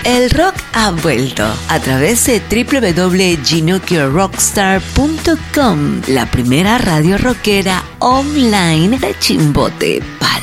El rock ha vuelto a través de www.ginokirrockstar.com, la primera radio rockera online de Chimbote para